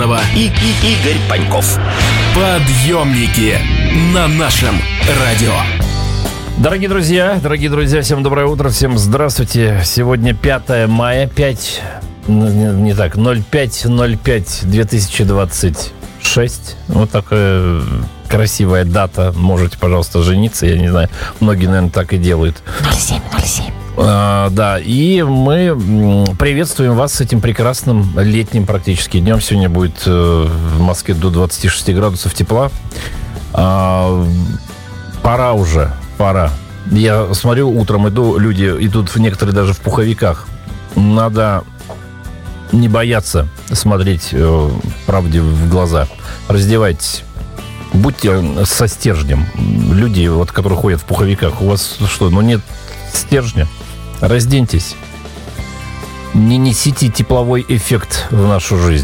Лукьянова и Игорь Паньков. Подъемники на нашем радио. Дорогие друзья, всем доброе утро, всем здравствуйте. Сегодня 5 мая, 05/05/2026. Вот такая красивая дата. Можете, пожалуйста, жениться. Я не знаю, многие, наверное, так и делают. 07. Да, и мы приветствуем вас с этим прекрасным летним практически днем. Сегодня будет в Москве до 26 градусов тепла. Пора уже. Я смотрю, утром люди идут, некоторые даже в пуховиках. Надо не бояться смотреть правде в глаза. Раздевайтесь. Будьте со стержнем. Люди, вот, которые ходят в пуховиках, у вас что, нет стержня? Разденьтесь. Не несите тепловой эффект в нашу жизнь.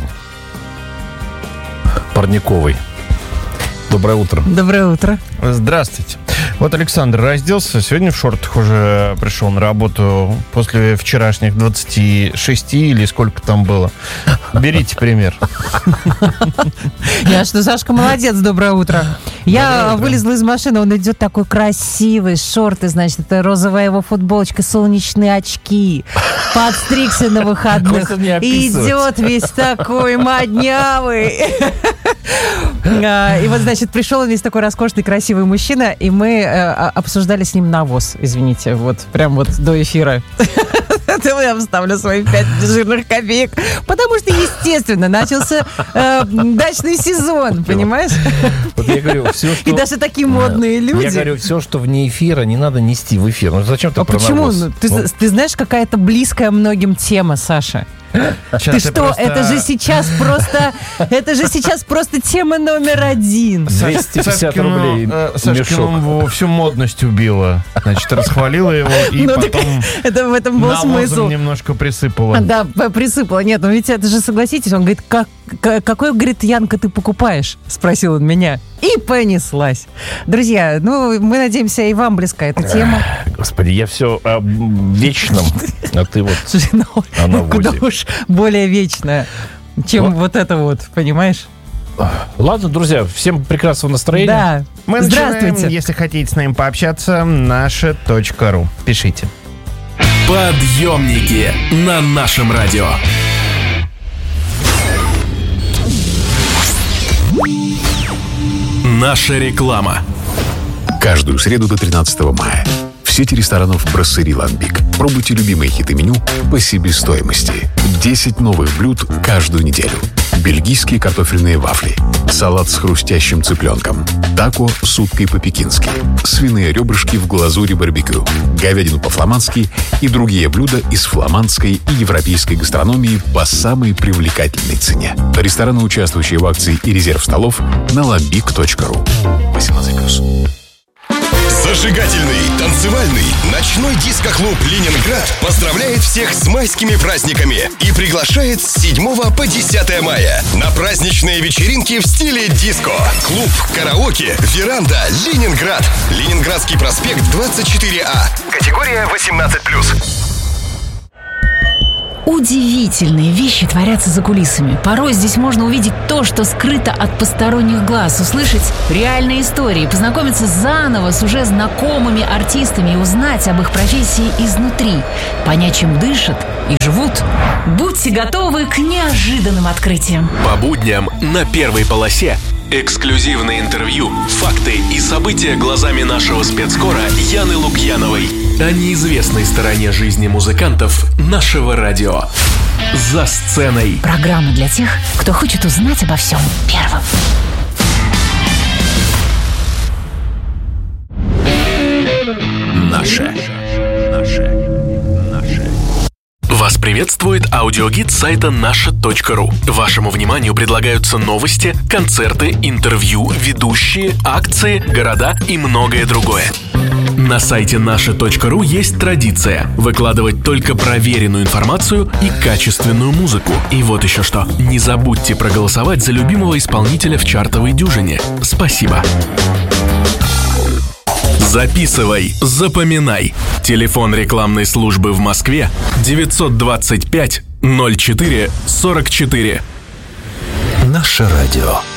Парниковый. Доброе утро. Доброе утро. Здравствуйте. Вот Александр разделся, сегодня в шортах уже пришел на работу после вчерашних 26 или сколько там было. Берите пример. Сашка молодец, доброе утро. Я вылезла из машины, он идет такой красивый, шорты, значит, это розовая его футболочка, солнечные очки, подстригся на выходных, идет весь такой моднявый. И вот, значит, пришел он весь такой роскошный, красивый мужчина, и мы обсуждали с ним навоз, извините, вот прям вот до эфира. Я вставлю свои 5 жирных копеек, потому что, естественно, начался дачный сезон, понимаешь? Вот я говорю, все, что... И даже такие модные люди. Я говорю, все, что вне эфира, не надо нести в эфир. Зачем ты про почему? навоз? Ты знаешь, какая-то близкая многим тема, Саша. Ты что, просто... это же сейчас просто тема номер 1. 250 рублей Сашкину всю модность убила. Значит, расхвалила его и потом это в этом был смысл. Немножко присыпала. Да, присыпала. Нет, ведь это же, согласитесь, он говорит, какой, говорит, Янка, ты покупаешь? Спросил он меня. И понеслась. Друзья, мы надеемся, и вам близка эта тема. Господи, я все о вечном, а ты вот куда уж более вечная, чем вот это вот, понимаешь? Ладно, друзья, всем прекрасного настроения. Да. Мы начинаем, если хотите с нами пообщаться, naша.ru. Пишите. Подъемники на нашем радио. Наша реклама. Каждую среду до 13 мая в сети ресторанов «Брасserie Lambic» пробуйте любимые хиты меню по себестоимости. 10 новых блюд каждую неделю. Бельгийские картофельные вафли, салат с хрустящим цыпленком, тако с уткой по-пекински, свиные ребрышки в глазури барбекю, говядину по-фламандски и другие блюда из фламандской и европейской гастрономии по самой привлекательной цене. Рестораны, участвующие в акции и резерв столов на lambic.ru. 18+. Зажигательный, танцевальный, ночной диско-клуб «Ленинград» поздравляет всех с майскими праздниками и приглашает с 7 по 10 мая на праздничные вечеринки в стиле диско. Клуб, караоке, веранда, Ленинград. Ленинградский проспект 24А. Категория 18+. Удивительные вещи творятся за кулисами. Порой здесь можно увидеть то, что скрыто от посторонних глаз, услышать реальные истории, познакомиться заново с уже знакомыми артистами и узнать об их профессии изнутри, понять, чем дышат и живут. Будьте готовы к неожиданным открытиям. По будням на первой полосе эксклюзивное интервью, факты и события глазами нашего спецкора Яны Лукьяновой о неизвестной стороне жизни музыкантов нашего радио. «За сценой». Программа для тех, кто хочет узнать обо всем первым. Наше. Вас приветствует аудиогид сайта наша.ру. Вашему вниманию предлагаются новости, концерты, интервью, ведущие, акции, города и многое другое. На сайте наша.ру есть традиция выкладывать только проверенную информацию и качественную музыку. И вот еще что. Не забудьте проголосовать за любимого исполнителя в чартовой дюжине. Спасибо. Записывай, запоминай. Телефон рекламной службы в Москве 925 04 44. Наше радио.